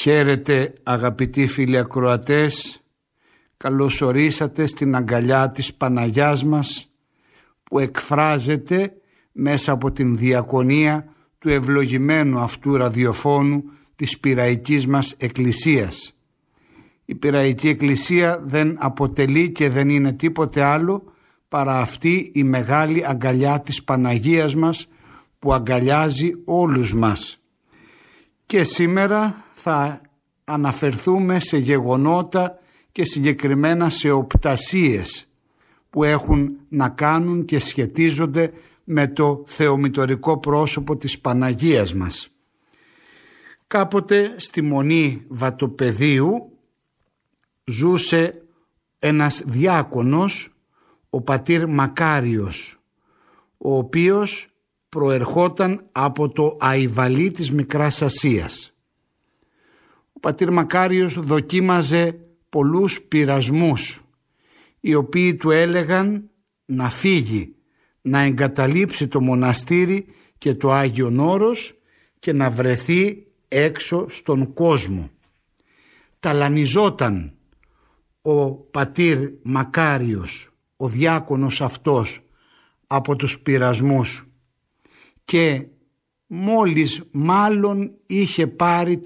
Χαίρετε αγαπητοί φίλοι ακροατές, καλώς ορίσατε στην αγκαλιά της Παναγιάς μας που εκφράζεται μέσα από την διακονία του ευλογημένου αυτού ραδιοφώνου της Πειραϊκής μας Εκκλησίας. Η Πειραϊκή Εκκλησία δεν αποτελεί και δεν είναι τίποτε άλλο παρά αυτή η μεγάλη αγκαλιά της Παναγίας μας που αγκαλιάζει όλους μας. Και σήμερα θα αναφερθούμε σε γεγονότα και συγκεκριμένα σε οπτασίες που έχουν να κάνουν και σχετίζονται με το θεομητορικό πρόσωπο της Παναγίας μας. Κάποτε στη Μονή Βατοπεδίου ζούσε ένας διάκονος, ο πατήρ Μακάριος, ο οποίος προερχόταν από το Αϊβαλί της Μικράς Ασίας. Ο πατήρ Μακάριος δοκίμαζε πολλούς πειρασμούς, οι οποίοι του έλεγαν να φύγει, να εγκαταλείψει το μοναστήρι και το Άγιον Όρος και να βρεθεί έξω στον κόσμο. Ταλανιζόταν ο πατήρ Μακάριος, ο διάκονος αυτός, από τους πειρασμούς και μόλις μάλλον είχε πάρει